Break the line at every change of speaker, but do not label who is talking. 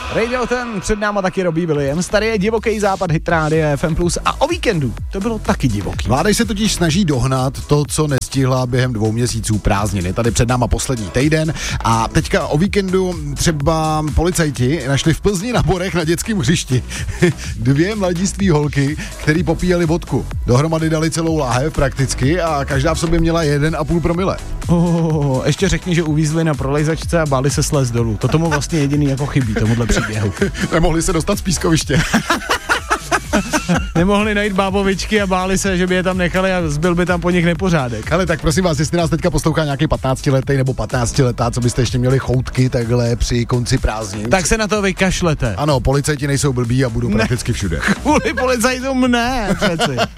Radio 10, před náma taky Robbie Williams, tady je divoký západ Hit Radio FM+, a o víkendu to bylo taky divoký.
Vláda se totiž snaží dohnat to, co nestihla během 2 měsíců prázdniny. Tady před náma poslední týden a teďka o víkendu třeba policajti našli v Plzni na Borech na dětském hřišti 2 mladiství holky, který popíjeli vodku. Dohromady dali celou láhev prakticky a každá v sobě měla 1,5 promile.
Ještě řekni, že uvízli na prolejzačce a báli se slez dolů. To tomu vlastně jediný jako chybí, tomuhle příběhu.
Nemohli se dostat z pískoviště.
Nemohli najít bábovičky a báli se, že by je tam nechali a zbyl by tam po nich nepořádek.
Ale tak prosím vás, jestli nás teďka poslouchá nějaký 15letý nebo 15letá, co byste ještě měli choutky takhle při konci prázdnin.
Tak se na to vykašlete.
Ano, policajti nejsou blbí a budou prakticky všude.
Kvůli policajtům ne, přeci.